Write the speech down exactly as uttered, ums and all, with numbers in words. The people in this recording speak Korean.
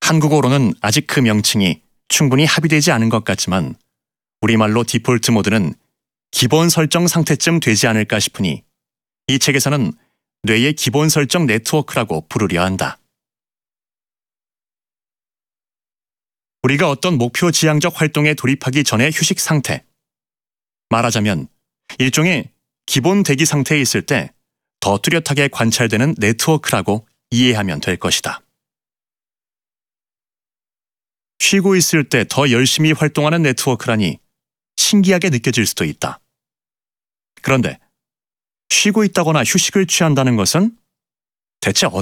한국어로는 아직 그 명칭이 충분히 합의되지 않은 것 같지만 우리말로 디폴트 모드는 기본 설정 상태쯤 되지 않을까 싶으니 이 책에서는 뇌의 기본 설정 네트워크라고 부르려 한다. 우리가 어떤 목표 지향적 활동에 돌입하기 전의 휴식 상태, 말하자면 일종의 기본 대기 상태에 있을 때 더 뚜렷하게 관찰되는 네트워크라고 이해하면 될 것이다. 쉬고 있을 때 더 열심히 활동하는 네트워크라니 신기하게 느껴질 수도 있다. 그런데 쉬고 있다거나 휴식을 취한다는 것은 대체 어떤